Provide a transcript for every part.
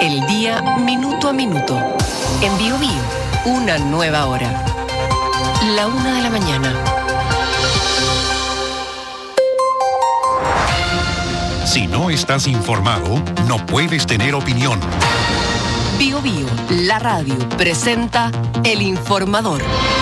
El día minuto a minuto. En Bio Bio, una nueva hora. 1:00 a.m. Si no estás informado, no puedes tener opinión. Bio Bio, la radio, presenta El Informador.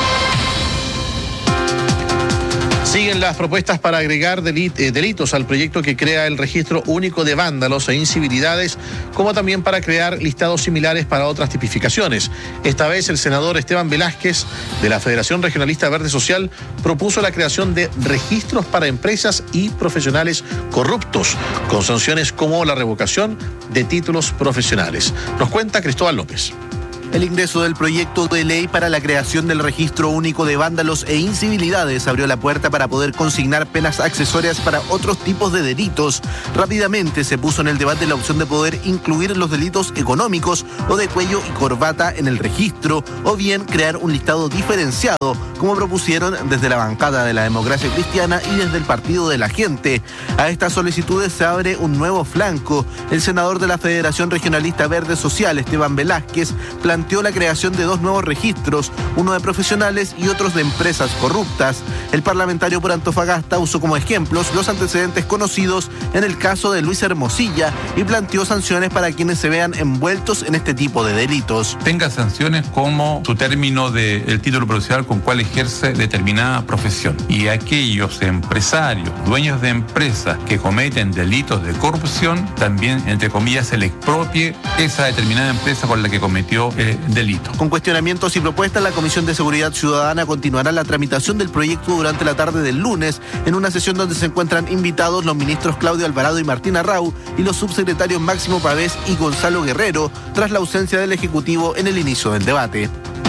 Siguen las propuestas para agregar delitos al proyecto que crea el registro único de vándalos e incivilidades, como también para crear listados similares para otras tipificaciones. Esta vez el senador Esteban Velázquez, de la Federación Regionalista Verde Social, propuso la creación de registros para empresas y profesionales corruptos, con sanciones como la revocación de títulos profesionales. Nos cuenta Cristóbal López. El ingreso del proyecto de ley para la creación del registro único de vándalos e incivilidades abrió la puerta para poder consignar penas accesorias para otros tipos de delitos. Rápidamente se puso en el debate la opción de poder incluir los delitos económicos o de cuello y corbata en el registro, o bien crear un listado diferenciado, como propusieron desde la bancada de la Democracia Cristiana y desde el Partido de la Gente. A estas solicitudes se abre un nuevo flanco. El senador de la Federación Regionalista Verde Social, Esteban Velázquez, planteó la creación de 2 nuevos registros, uno de profesionales y otros de empresas corruptas. El parlamentario por Antofagasta usó como ejemplos los antecedentes conocidos en el caso de Luis Hermosilla y planteó sanciones para quienes se vean envueltos en este tipo de delitos. Tenga sanciones como su término del título profesional con cual ejerce determinada profesión. Y aquellos empresarios, dueños de empresas que cometen delitos de corrupción, también, entre comillas, se le expropie esa determinada empresa con la que cometió delito. Con cuestionamientos y propuestas, la Comisión de Seguridad Ciudadana continuará la tramitación del proyecto durante la tarde del lunes, en una sesión donde se encuentran invitados los ministros Claudio Alvarado y Martín Arrau y los subsecretarios Máximo Pavés y Gonzalo Guerrero, tras la ausencia del Ejecutivo en el inicio del debate.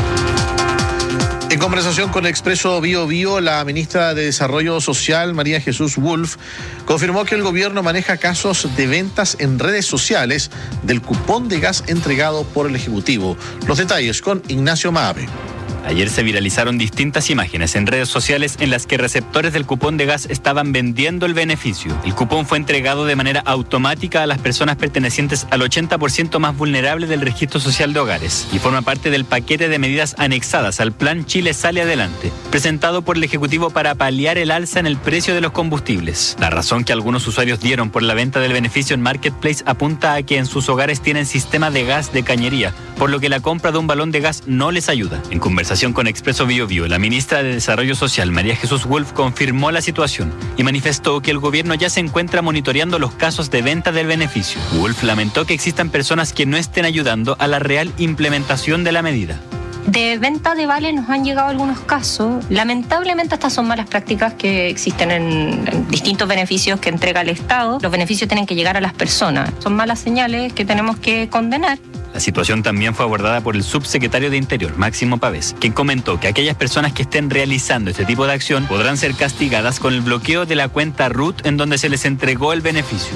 En conversación con Expreso Bio Bio, la ministra de Desarrollo Social, María Jesús Wolf, confirmó que el gobierno maneja casos de ventas en redes sociales del cupón de gas entregado por el Ejecutivo. Los detalles con Ignacio Maave. Ayer se viralizaron distintas imágenes en redes sociales en las que receptores del cupón de gas estaban vendiendo el beneficio. El cupón fue entregado de manera automática a las personas pertenecientes al 80% más vulnerable del registro social de hogares y forma parte del paquete de medidas anexadas al Plan Chile Sale Adelante, presentado por el Ejecutivo para paliar el alza en el precio de los combustibles. La razón que algunos usuarios dieron por la venta del beneficio en Marketplace apunta a que en sus hogares tienen sistema de gas de cañería, por lo que la compra de un balón de gas no les ayuda. En conversación con Expreso Bio Bio, la ministra de Desarrollo Social, María Jesús Wolf, confirmó la situación y manifestó que el gobierno ya se encuentra monitoreando los casos de venta del beneficio. Wolf lamentó que existan personas que no estén ayudando a la real implementación de la medida. De venta de vales nos han llegado algunos casos. Lamentablemente estas son malas prácticas que existen en distintos beneficios que entrega el Estado. Los beneficios tienen que llegar a las personas. Son malas señales que tenemos que condenar. La situación también fue abordada por el subsecretario de Interior, Máximo Pavés, quien comentó que aquellas personas que estén realizando este tipo de acción podrán ser castigadas con el bloqueo de la cuenta RUT en donde se les entregó el beneficio.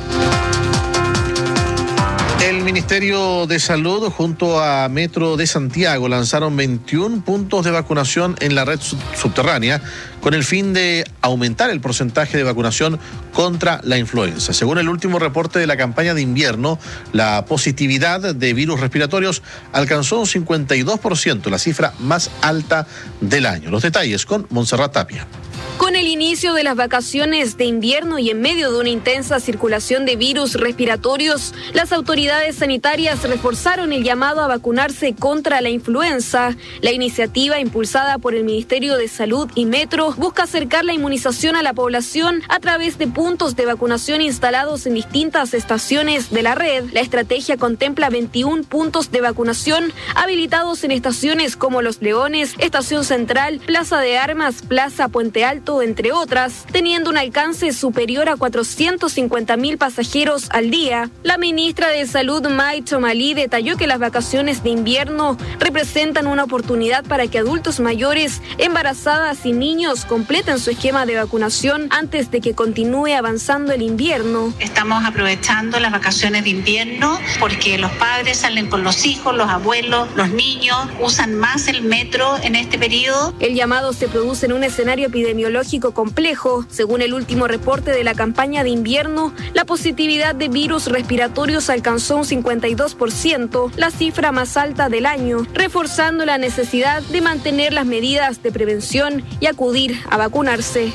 El Ministerio de Salud junto a Metro de Santiago lanzaron 21 puntos de vacunación en la red subterránea con el fin de aumentar el porcentaje de vacunación contra la influenza. Según el último reporte de la campaña de invierno, la positividad de virus respiratorios alcanzó un 52%, la cifra más alta del año. Los detalles con Montserrat Tapia. Con el inicio de las vacaciones de invierno y en medio de una intensa circulación de virus respiratorios, las autoridades sanitarias reforzaron el llamado a vacunarse contra la influenza. La iniciativa, impulsada por el Ministerio de Salud y Metro, busca acercar la inmunización a la población a través de puntos de vacunación instalados en distintas estaciones de la red. La estrategia contempla 21 puntos de vacunación habilitados en estaciones como Los Leones, Estación Central, Plaza de Armas, Plaza Puente Alto, entre otras, teniendo un alcance superior a 450.000 pasajeros al día. La ministra de Salud, May Chomalí, detalló que las vacaciones de invierno representan una oportunidad para que adultos mayores, embarazadas y niños completen su esquema de vacunación antes de que continúe avanzando el invierno. Estamos aprovechando las vacaciones de invierno porque los padres salen con los hijos, los abuelos, los niños, usan más el metro en este periodo. El llamado se produce en un escenario epidemiológico inmunológico complejo. Según el último reporte de la campaña de invierno, la positividad de virus respiratorios alcanzó un 52%, la cifra más alta del año, reforzando la necesidad de mantener las medidas de prevención y acudir a vacunarse.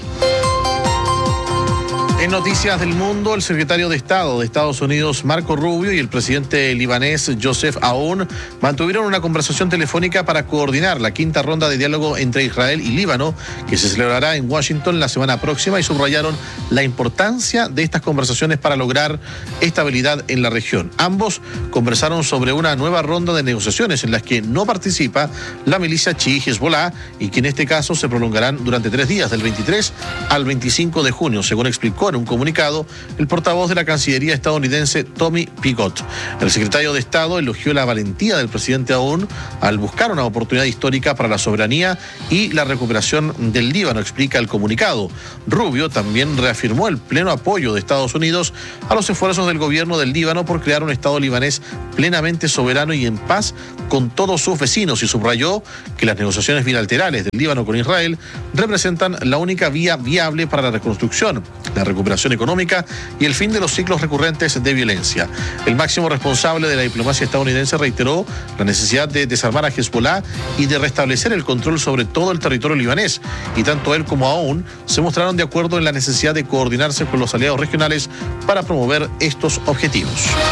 En noticias del mundo, el secretario de Estado de Estados Unidos, Marco Rubio, y el presidente libanés, Joseph Aoun, mantuvieron una conversación telefónica para coordinar la quinta ronda de diálogo entre Israel y Líbano, que se celebrará en Washington la semana próxima, y subrayaron la importancia de estas conversaciones para lograr estabilidad en la región. Ambos conversaron sobre una nueva ronda de negociaciones en las que no participa la milicia chií Hezbollah y que en este caso se prolongarán durante 3 días, del 23 al 25 de junio, según explicó en un comunicado el portavoz de la Cancillería estadounidense, Tommy Picott. El secretario de Estado elogió la valentía del presidente Aoun al buscar una oportunidad histórica para la soberanía y la recuperación del Líbano, explica el comunicado. Rubio también reafirmó el pleno apoyo de Estados Unidos a los esfuerzos del gobierno del Líbano por crear un Estado libanés plenamente soberano y en paz con todos sus vecinos, y subrayó que las negociaciones bilaterales del Líbano con Israel representan la única vía viable para la reconstrucción, la recuperación económica y el fin de los ciclos recurrentes de violencia. El máximo responsable de la diplomacia estadounidense reiteró la necesidad de desarmar a Hezbollah y de restablecer el control sobre todo el territorio libanés, y tanto él como Aoun se mostraron de acuerdo en la necesidad de coordinarse con los aliados regionales para promover estos objetivos.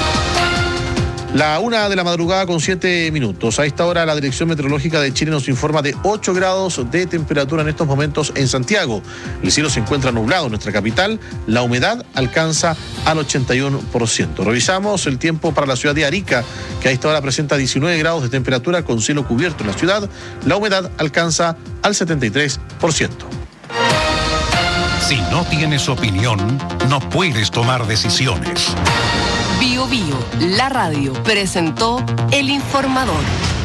La 1 de la madrugada con 7 minutos. A esta hora la Dirección Meteorológica de Chile nos informa de 8 grados de temperatura en estos momentos en Santiago. El cielo se encuentra nublado en nuestra capital. La humedad alcanza al 81%. Revisamos el tiempo para la ciudad de Arica, que a esta hora presenta 19 grados de temperatura con cielo cubierto en la ciudad. La humedad alcanza al 73%. Si no tienes opinión, no puedes tomar decisiones. Bio Bio, la radio, presentó El Informador.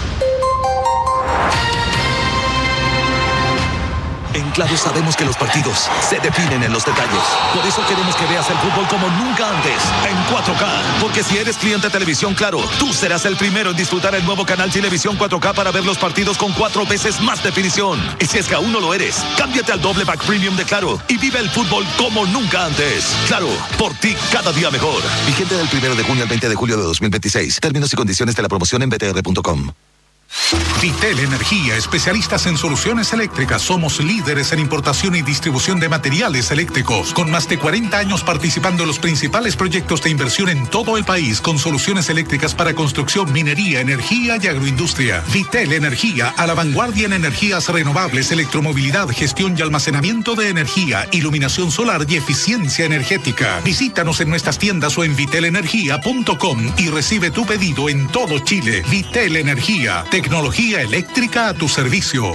En Claro sabemos que los partidos se definen en los detalles. Por eso queremos que veas el fútbol como nunca antes, en 4K. Porque si eres cliente de Televisión Claro, tú serás el primero en disfrutar el nuevo canal Televisión 4K para ver los partidos con 4 veces más definición. Y si es que aún no lo eres, cámbiate al doble pack premium de Claro y vive el fútbol como nunca antes. Claro, por ti cada día mejor. Vigente del 1 de junio al 20 de julio de 2026. Términos y condiciones de la promoción en btr.com. Vitel Energía, especialistas en soluciones eléctricas. Somos líderes en importación y distribución de materiales eléctricos, con más de 40 años participando en los principales proyectos de inversión en todo el país, con soluciones eléctricas para construcción, minería, energía y agroindustria. Vitel Energía, a la vanguardia en energías renovables, electromovilidad, gestión y almacenamiento de energía, iluminación solar y eficiencia energética. Visítanos en nuestras tiendas o en vitelenergia.com y recibe tu pedido en todo Chile. Vitel Energía, tecnología eléctrica a tu servicio.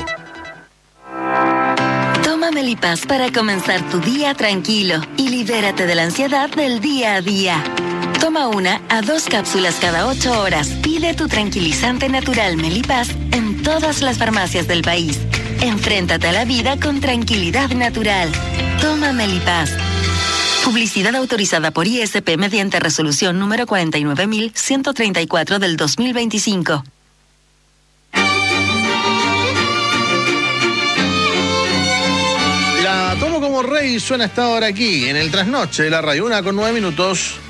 Toma Melipaz para comenzar tu día tranquilo y libérate de la ansiedad del día a día. Toma 1 a 2 cápsulas cada 8 horas. Pide tu tranquilizante natural Melipaz en todas las farmacias del país. Enfréntate a la vida con tranquilidad natural. Toma Melipaz. Publicidad autorizada por ISP mediante resolución número 49.134 del 2025. La tomo como rey suena hasta ahora aquí, en el trasnoche de la radio, 1 con 9 minutos.